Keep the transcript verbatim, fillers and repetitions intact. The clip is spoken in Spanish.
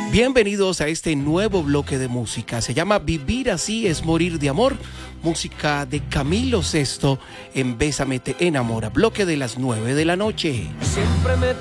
Bienvenidos a este nuevo bloque de música. Se llama Vivir así es morir de amor. Música de Camilo Sesto en Bésame te enamora. Bloque de las nueve de la noche. Siempre me